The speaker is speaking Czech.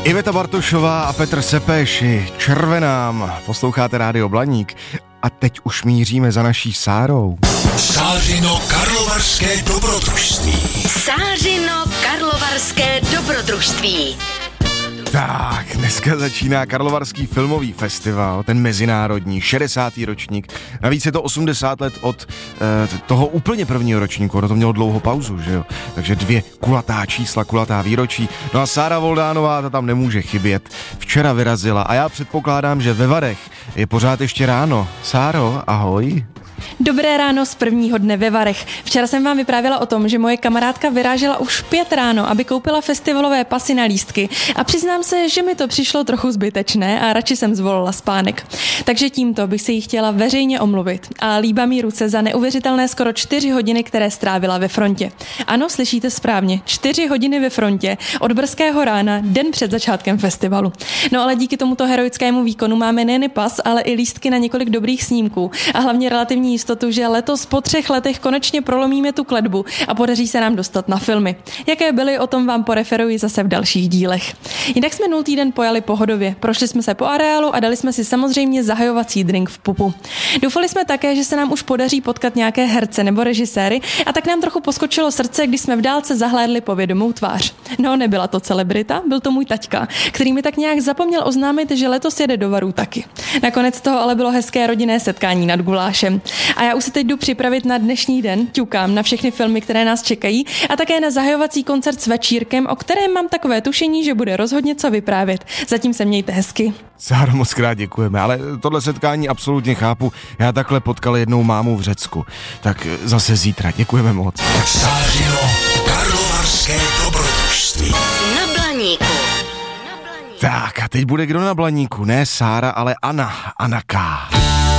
Iveta Bartošová a Petr Sepeši, Červenám, posloucháte Rádio Blaník a teď už míříme za naší Sárou. Sářino karlovarské dobrodružství. Sářino karlovarské dobrodružství. Tak, dneska začíná Karlovarský filmový festival, ten mezinárodní, 60. ročník. Navíc je to 80 let od toho úplně prvního ročníku, ono to mělo dlouhou pauzu, že jo? Takže 2 kulatá čísla, kulatá výročí. No a Sára Voldánová, ta tam nemůže chybět. Včera vyrazila a já předpokládám, že ve Varech je pořád ještě ráno. Sáro, ahoj. Dobré ráno z prvního dne ve Varech. Včera jsem vám vyprávěla o tom, že moje kamarádka vyrážela už v 5 ráno, aby koupila festivalové pasy na lístky a přiznám se, že mi to přišlo trochu zbytečné a radši jsem zvolila spánek. Takže tímto bych se jí chtěla veřejně omluvit a líbá mi ruce za neuvěřitelné skoro 4 hodiny, které strávila ve frontě. Ano, slyšíte správně, 4 hodiny ve frontě od brzkého rána, den před začátkem festivalu. No ale díky tomuto heroickému výkonu máme nejen pas, ale i lístky na několik dobrých snímků a hlavně relativní jistotu, že letos po 3 letech konečně prolomíme tu kletbu a podaří se nám dostat na filmy. Jaké byly, o tom vám poreferuji zase v dalších dílech. Jinak jsme minulý týden pojali pohodově, prošli jsme se po areálu a dali jsme si samozřejmě zahajovací drink v pupu. Doufali jsme také, že se nám už podaří potkat nějaké herce nebo režiséry a tak nám trochu poskočilo srdce, když jsme v dálce zahlédli povědomou tvář. No, nebyla to celebrita, byl to můj taťka, který mi tak nějak zapomněl oznámit, že letos jede do Varů taky. Nakonec toho ale bylo hezké rodinné setkání nad gulášem. A já už se teď jdu připravit na dnešní den, ťukám na všechny filmy, které nás čekají a také na zahajovací koncert s večírkem, o kterém mám takové tušení, že bude rozhodně co vyprávět. Zatím se mějte hezky. Sáro, moc krát děkujeme, ale tohle setkání absolutně chápu. Já takhle potkal jednou mámu v Řecku. Tak zase zítra, děkujeme moc. Sářino karlovarské dobrodružství. Na Blaníku. Tak a teď bude kdo na Blaníku? Ne Sára, ale Anna K.